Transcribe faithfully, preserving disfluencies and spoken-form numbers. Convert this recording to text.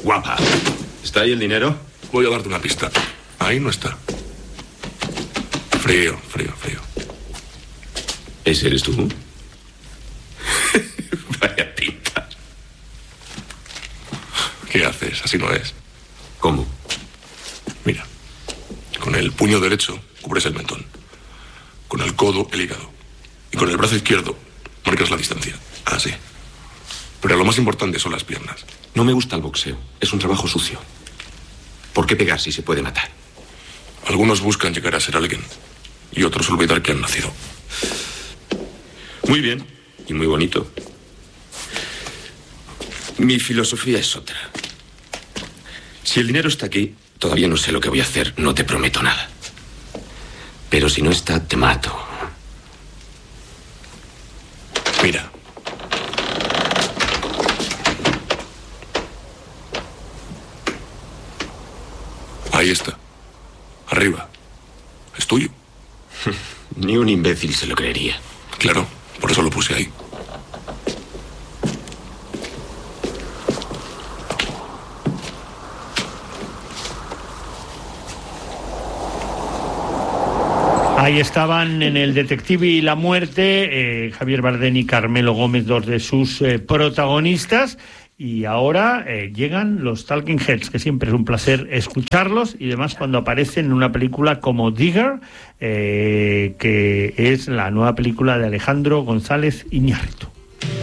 guapa. ¿Está ahí el dinero? Voy a darte una pista. Ahí no está. Frío, frío, frío. ¿Ese eres tú? Vaya pinta. ¿Qué haces? Así no es. ¿Cómo? Mira. Con el puño derecho cubres el mentón. Con el codo el hígado. Y con el brazo izquierdo marcas la distancia. Así. Pero lo más importante son las piernas. No me gusta el boxeo. Es un trabajo sucio. ¿Por qué pegar si se puede matar? Algunos buscan llegar a ser alguien. Y otros olvidar que han nacido. Muy bien. Y muy bonito. Mi filosofía es otra. Si el dinero está aquí, todavía no sé lo que voy a hacer. No te prometo nada. Pero si no está, te mato. Mira. Ahí está. Arriba. Es tuyo. Ni un imbécil se lo creería. Claro, por eso lo puse ahí. Ahí estaban en El Detective y la Muerte, eh, Javier Bardem y Carmelo Gómez, dos de sus eh, protagonistas. Y ahora eh, llegan los Talking Heads, que siempre es un placer escucharlos, y además cuando aparecen en una película como Digger, eh, que es la nueva película de Alejandro González Iñárritu.